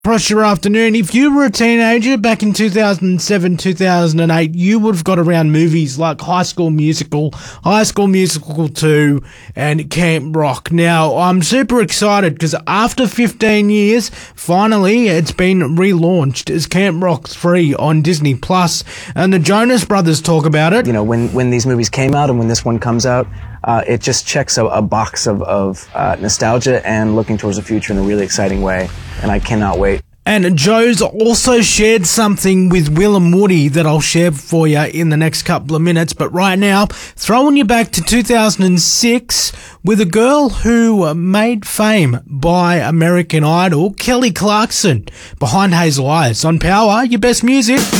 Across your afternoon. If you were a teenager back in 2007, 2008, you would have got around movies like High School Musical, High School Musical 2, and Camp Rock. Now, I'm super excited because after 15 years, finally, it's been relaunched as Camp Rock 3 on Disney+, and the Jonas Brothers talk about it. You know, when these movies came out and when this one comes out, it just checks a box of nostalgia and looking towards the future in a really exciting way, and I cannot wait. And Joe's also shared something with Will and Woody that I'll share for you in the next couple of minutes. But right now, throwing you back to 2006 with a girl who made fame by American Idol, Kelly Clarkson, Behind Hazel Eyes on Power, your best music.